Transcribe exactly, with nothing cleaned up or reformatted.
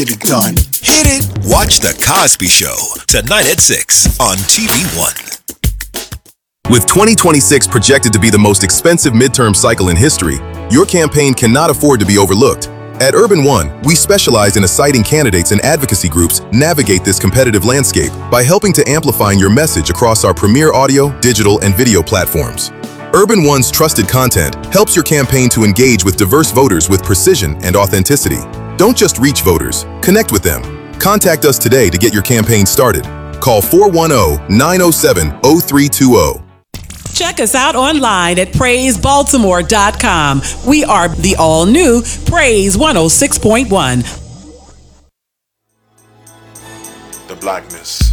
get it done. Hit it. Watch The Cosby Show tonight at six on T V One. With twenty twenty-six projected to be the most expensive midterm cycle in history, your campaign cannot afford to be overlooked. At Urban One, we specialize in assigning candidates and advocacy groups navigate this competitive landscape by helping to amplify your message across our premier audio, digital, and video platforms. Urban One's trusted content helps your campaign to engage with diverse voters with precision and authenticity. Don't just reach voters, connect with them. Contact us today to get your campaign started. Call four one zero, nine zero seven, zero three two zero. Check us out online at praise baltimore dot com. We are the all-new Praise one oh six point one. The blackness.